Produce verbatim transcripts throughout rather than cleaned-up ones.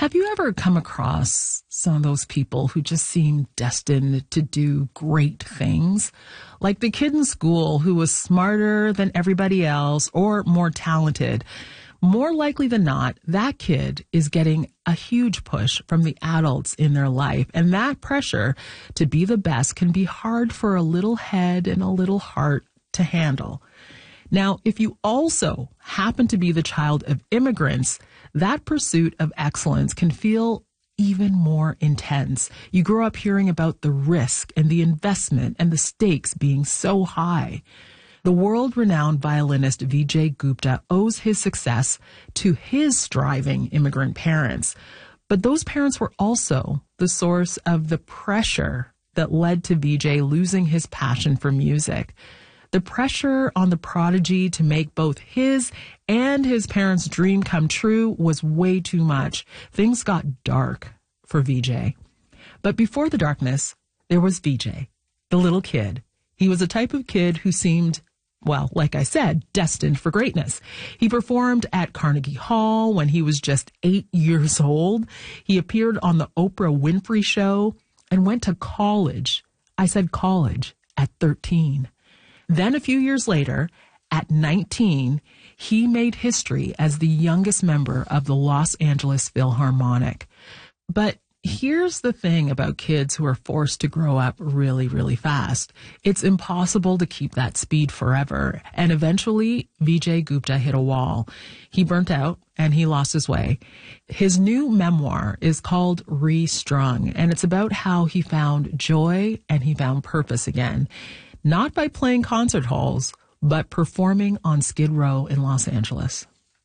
Have you ever come across some of those people who just seem destined to do great things? Like the kid in school who was smarter than everybody else or more talented. More likely than not, that kid is getting a huge push from the adults in their life. And that pressure to be the best can be hard for a little head and a little heart to handle. Now, if you also happen to be the child of immigrants, that pursuit of excellence can feel even more intense. You grow up hearing about the risk and the investment and the stakes being so high. The world-renowned violinist Vijay Gupta owes his success to his striving immigrant parents. But those parents were also the source of the pressure that led to Vijay losing his passion for music. The pressure on the prodigy to make both his and his parents' dream come true was way too much. Things got dark for Vijay. But before the darkness, there was Vijay, the little kid. He was a type of kid who seemed, well, like I said, destined for greatness. He performed at Carnegie Hall when he was just eight years old. He appeared on the Oprah Winfrey Show and went to college. I said college at thirteen. Then a few years later, at nineteen, he made history as the youngest member of the Los Angeles Philharmonic. But here's the thing about kids who are forced to grow up really, really fast. It's impossible to keep that speed forever. And eventually, Vijay Gupta hit a wall. He burnt out and he lost his way. His new memoir is called Restrung, and it's about how he found joy and he found purpose again. Not by playing concert halls, but performing on Skid Row in Los Angeles.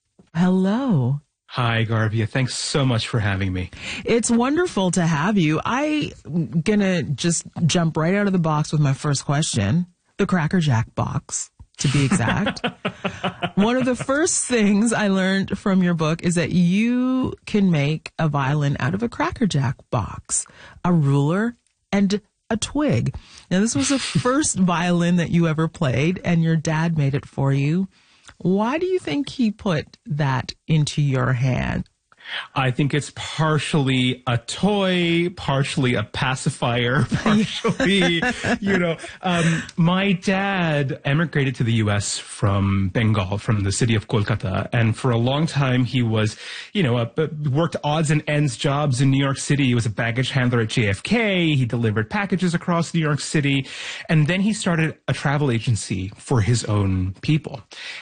Hello. Hi, Garvia. Thanks so much for having me. It's wonderful to have you. I'm going to just jump right out of the box with my first question. The Cracker Jack box, to be exact. One of the first things I learned from your book is that you can make a violin out of a Cracker Jack box, a ruler, and a twig. Now, this was the first violin that you ever played, and your dad made it for you. Why do you think he put that into your hand? I think it's partially a toy, partially a pacifier, partially, you know, um, my dad emigrated to the U S from Bengal, from the city of Kolkata. And for a long time, he was, you know, a, worked odds and ends jobs in New York City. He was a baggage handler at J F K. He delivered packages across New York City. And then he started a travel agency for his own people.